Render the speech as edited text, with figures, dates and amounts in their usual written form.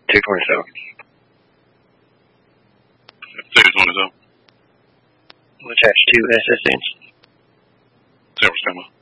227. F2 is on his own. Attached to SSNs. Silver Stammer.